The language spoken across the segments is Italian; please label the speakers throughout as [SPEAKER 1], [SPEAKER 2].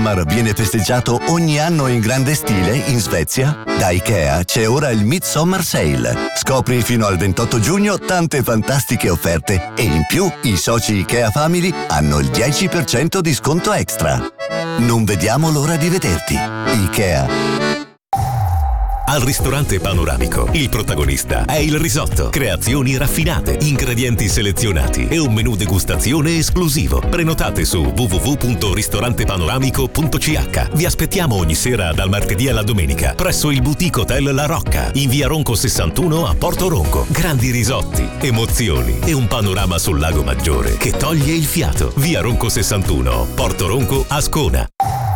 [SPEAKER 1] Midsommar viene festeggiato ogni anno in grande stile in Svezia? Da IKEA c'è ora il Midsommar Sale. Scopri fino al 28 giugno tante fantastiche offerte e in più i soci IKEA Family hanno il 10% di sconto extra. Non vediamo l'ora di vederti. IKEA.
[SPEAKER 2] Al ristorante Panoramico il protagonista è il risotto. Creazioni raffinate, ingredienti selezionati e un menù degustazione esclusivo. Prenotate su www.ristorantepanoramico.ch. Vi aspettiamo ogni sera dal martedì alla domenica presso il Boutique Hotel La Rocca in via Ronco 61 a Porto Ronco. Grandi risotti, emozioni e un panorama sul lago Maggiore che toglie il fiato. Via Ronco 61, Porto Ronco, Ascona.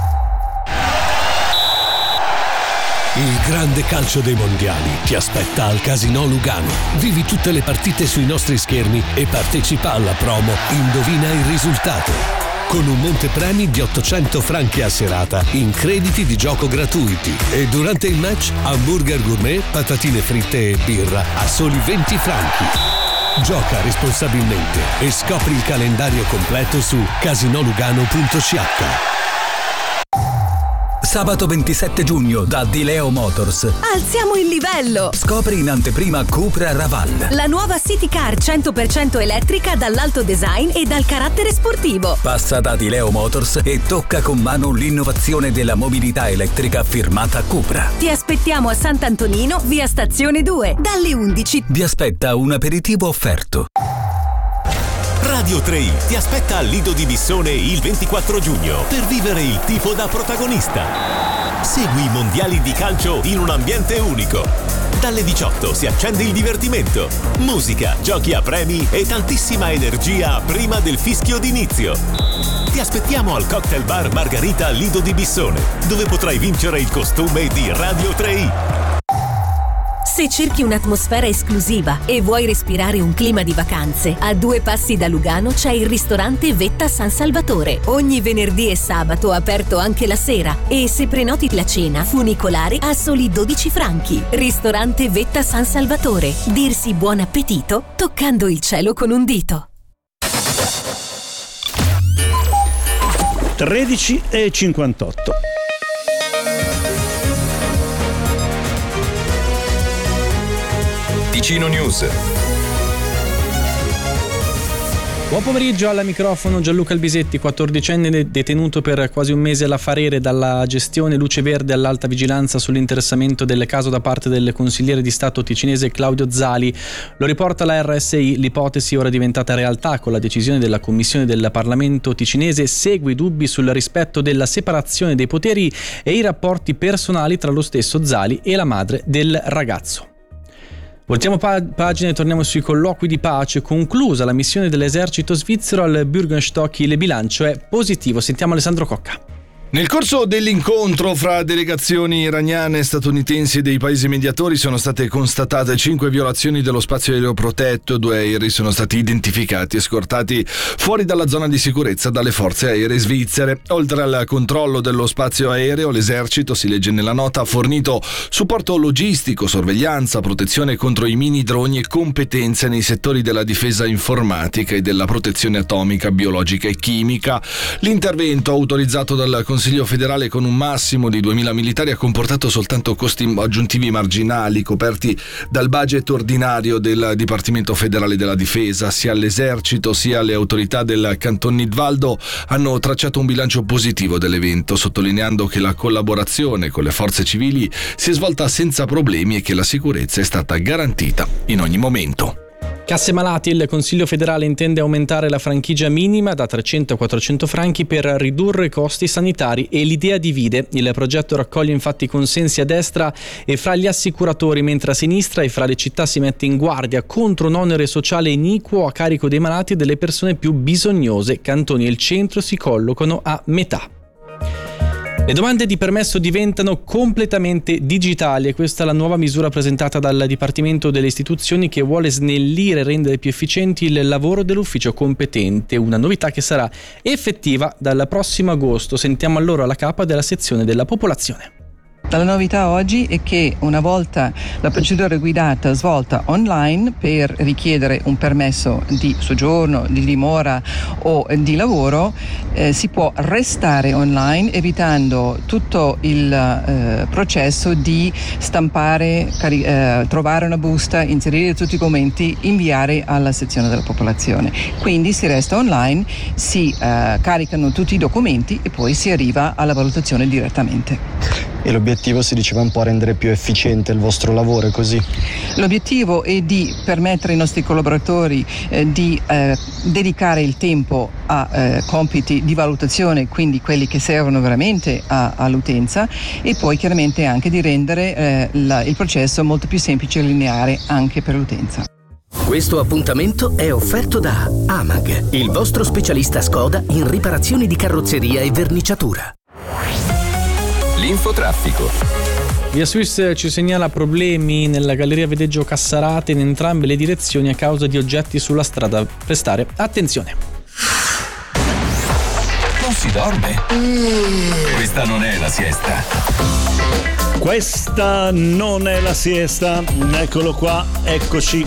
[SPEAKER 3] Il grande calcio dei mondiali ti aspetta al Casinò Lugano. Vivi tutte le partite sui nostri schermi e partecipa alla promo Indovina il risultato, con un montepremi di 800 franchi a serata in crediti di gioco gratuiti. E durante il match hamburger gourmet, patatine fritte e birra a soli 20 franchi. Gioca responsabilmente e scopri il calendario completo su casinolugano.ch.
[SPEAKER 4] Sabato 27 giugno da Di Leo Motors.
[SPEAKER 5] Alziamo il livello!
[SPEAKER 4] Scopri in anteprima Cupra Raval.
[SPEAKER 5] La nuova City Car 100% elettrica dall'alto design e dal carattere sportivo.
[SPEAKER 4] Passa da Di Leo Motors e tocca con mano l'innovazione della mobilità elettrica firmata Cupra.
[SPEAKER 5] Ti aspettiamo a Sant'Antonino, via Stazione 2, dalle 11.
[SPEAKER 4] Vi aspetta un aperitivo offerto.
[SPEAKER 2] Radio 3i ti aspetta al Lido di Bissone il 24 giugno per vivere il tifo da protagonista. Segui i mondiali di calcio in un ambiente unico. Dalle 18 si accende il divertimento. Musica, giochi a premi e tantissima energia prima del fischio d'inizio. Ti aspettiamo al Cocktail Bar Margarita Lido di Bissone, dove potrai vincere il costume di Radio 3i.
[SPEAKER 5] Se cerchi un'atmosfera esclusiva e vuoi respirare un clima di vacanze, a 2 passi da Lugano c'è il ristorante Vetta San Salvatore. Ogni venerdì e sabato aperto anche la sera. E se prenoti la cena, funicolare a soli 12 franchi. Ristorante Vetta San Salvatore. Dirsi buon appetito toccando il cielo con un dito.
[SPEAKER 6] 13:58.
[SPEAKER 7] Ticino News.
[SPEAKER 8] Buon pomeriggio, al microfono Gianluca Albisetti, 14enne detenuto per quasi un mese alla Farere dalla gestione luce verde all'alta vigilanza sull'interessamento del caso da parte del consigliere di Stato ticinese Claudio Zali. Lo riporta la RSI, l'ipotesi ora diventata realtà con la decisione della Commissione del Parlamento ticinese segue i dubbi sul rispetto della separazione dei poteri e i rapporti personali tra lo stesso Zali e la madre del ragazzo. Voltiamo pagina e torniamo sui colloqui di pace. Conclusa la missione dell'esercito svizzero al Bürgenstock, il bilancio è positivo. Sentiamo Alessandro Cocca.
[SPEAKER 9] Nel corso dell'incontro fra delegazioni iraniane e statunitensi e dei paesi mediatori sono state constatate 5 violazioni dello spazio aereo protetto. 2 aerei sono stati identificati e scortati fuori dalla zona di sicurezza dalle forze aeree svizzere. Oltre al controllo dello spazio aereo, l'esercito, si legge nella nota, ha fornito supporto logistico, sorveglianza, protezione contro i mini droni e competenze nei settori della difesa informatica e della protezione atomica, biologica e chimica. L'intervento, autorizzato dal Consiglio federale con un massimo di 2.000 militari, ha comportato soltanto costi aggiuntivi marginali coperti dal budget ordinario del Dipartimento federale della difesa. Sia l'esercito sia le autorità del Canton Nidwaldo hanno tracciato un bilancio positivo dell'evento, sottolineando che la collaborazione con le forze civili si è svolta senza problemi e che la sicurezza è stata garantita in ogni momento.
[SPEAKER 8] Casse malati, il Consiglio federale intende aumentare la franchigia minima da 300 a 400 franchi per ridurre i costi sanitari e l'idea divide. Il progetto raccoglie infatti consensi a destra e fra gli assicuratori, mentre a sinistra e fra le città si mette in guardia contro un onere sociale iniquo a carico dei malati e delle persone più bisognose. Cantoni e il centro si collocano a metà. Le domande di permesso diventano completamente digitali e questa è la nuova misura presentata dal Dipartimento delle Istituzioni, che vuole snellire e rendere più efficienti il lavoro dell'ufficio competente, una novità che sarà effettiva dal prossimo agosto. Sentiamo allora la capa della sezione della popolazione.
[SPEAKER 6] La novità oggi è che una volta la procedura guidata svolta online per richiedere un permesso di soggiorno, di dimora o di lavoro, si può restare online evitando tutto il processo di stampare, trovare una busta, inserire tutti i documenti, inviare alla sezione della popolazione. Quindi si resta online, si caricano tutti i documenti e poi si arriva alla valutazione direttamente.
[SPEAKER 7] E l'obiettivo, si diceva, un po' rendere più efficiente il vostro lavoro, è così?
[SPEAKER 6] L'obiettivo è di permettere ai nostri collaboratori di dedicare il tempo a compiti di valutazione, quindi quelli che servono veramente all'utenza, e poi chiaramente anche di rendere il processo molto più semplice e lineare anche per l'utenza.
[SPEAKER 10] Questo appuntamento è offerto da Amag, il vostro specialista Skoda in riparazioni di carrozzeria e verniciatura.
[SPEAKER 2] L'infotraffico.
[SPEAKER 8] Via Swiss ci segnala problemi nella galleria Vedeggio Cassarate in entrambe le direzioni a causa di oggetti sulla strada. Prestare attenzione.
[SPEAKER 2] Non si dorme? Questa non è la siesta.
[SPEAKER 11] Questa non è la siesta. Eccolo qua, eccoci,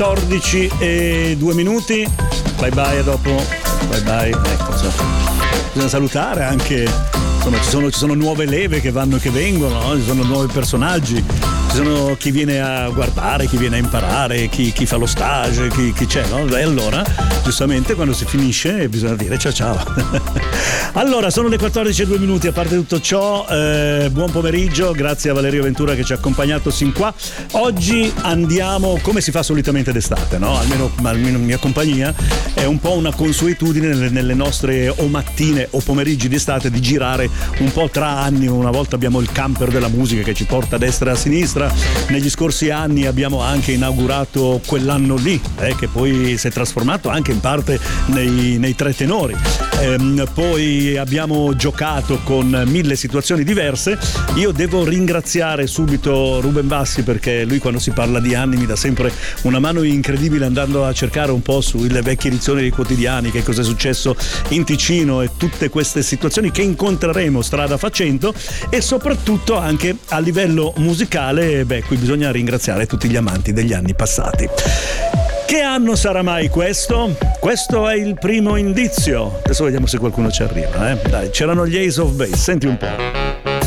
[SPEAKER 11] 14:02. Bye bye, a dopo. Bye bye. Ecco, bisogna salutare anche. Insomma, ci sono nuove leve che vanno e che vengono, no? Ci sono nuovi personaggi, ci sono chi viene a guardare, chi viene a imparare, chi fa lo stage, chi c'è, no? E allora, giustamente, quando si finisce bisogna dire ciao. Allora, sono le 14:02. A parte tutto ciò, buon pomeriggio, grazie a Valerio Ventura che ci ha accompagnato sin qua. Oggi andiamo come si fa solitamente d'estate, no? Almeno in mia compagnia è un po' una consuetudine nelle nostre o mattine o pomeriggi d'estate di girare un po' tra anni. Una volta abbiamo il camper della musica che ci porta a destra e a sinistra. Negli scorsi anni abbiamo anche inaugurato quell'anno lì, che poi si è trasformato anche in parte nei tre tenori. Poi abbiamo giocato con 1000 situazioni diverse. Io devo ringraziare subito Ruben Bassi, perché lui, quando si parla di anni, mi dà sempre una mano incredibile, andando a cercare un po' sulle vecchie edizioni dei quotidiani che cosa è successo in Ticino e tutte queste situazioni che incontreremo strada facendo. E soprattutto anche a livello musicale, qui bisogna ringraziare tutti gli amanti degli anni passati. Che anno sarà mai questo? Questo è il primo indizio. Adesso vediamo se qualcuno ci arriva, Dai, c'erano gli Ace of Base, senti un po'.